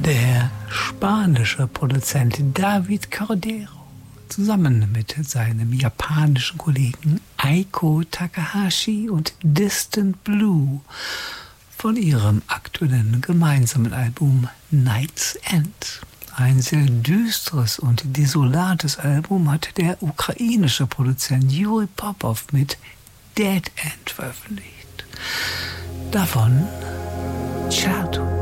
Der spanische Produzent David Cordero zusammen mit seinem japanischen Kollegen Eiko Takahashi und Distant Blue von ihrem aktuellen gemeinsamen Album Night's End. Ein sehr düsteres und desolates Album hat der ukrainische Produzent Yuri Popov mit Dead End veröffentlicht. Davon Chateau.